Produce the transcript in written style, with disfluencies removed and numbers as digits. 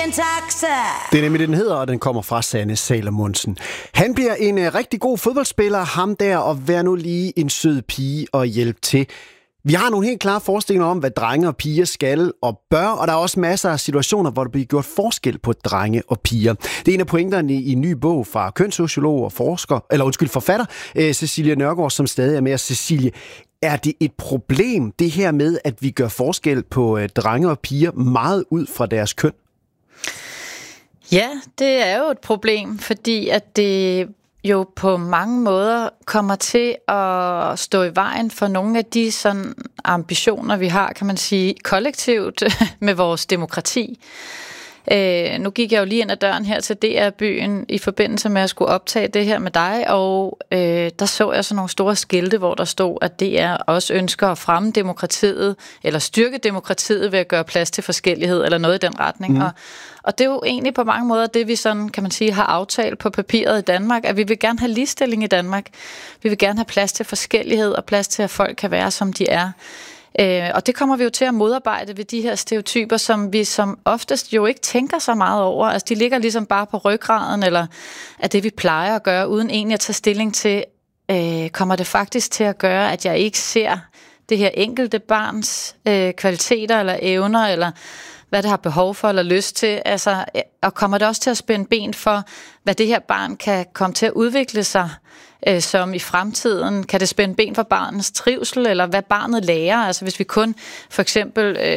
en taxa. Det er nemlig den hedder, og den kommer fra Sanne Salomonsen. Han bliver en rigtig god fodboldspiller, ham der, og vær nu lige en sød pige og hjælp til. Vi har nogle helt klare forestillinger om, hvad drenge og piger skal og bør, og der er også masser af situationer, hvor der bliver gjort forskel på drenge og piger. Det er en af pointerne i en ny bog fra kønssociolog og forfatter Cecilie Nørgaard, som stadig er med. Og Cecilie, er det et problem, det her med, at vi gør forskel på drenge og piger meget ud fra deres køn? Ja, det er jo et problem, fordi at det jo på mange måder kommer til at stå i vejen for nogle af de sådan ambitioner, vi har, kan man sige, kollektivt med vores demokrati. Nu gik jeg jo lige ind ad døren her til DR-byen i forbindelse med at skulle optage det her med dig, og der så jeg sådan nogle store skilte, hvor der stod, at DR også ønsker at fremme demokratiet, eller styrke demokratiet ved at gøre plads til forskellighed, eller noget i den retning. Og det er jo egentlig på mange måder det, vi sådan, kan man sige, har aftalt på papiret i Danmark, at vi vil gerne have ligestilling i Danmark. Vi vil gerne have plads til forskellighed, og plads til, at folk kan være, som de er. Og det kommer vi jo til at modarbejde ved de her stereotyper, som vi som oftest jo ikke tænker så meget over. Altså de ligger ligesom bare på ryggraden, eller er det vi plejer at gøre, uden egentlig at tage stilling til, kommer det faktisk til at gøre, at jeg ikke ser det her enkelte barns kvaliteter eller evner, eller hvad det har behov for eller lyst til, altså, og kommer det også til at spænde ben for, hvad det her barn kan komme til at udvikle sig som i fremtiden? Kan det spænde ben for barnets trivsel, eller hvad barnet lærer? Altså hvis vi kun for eksempel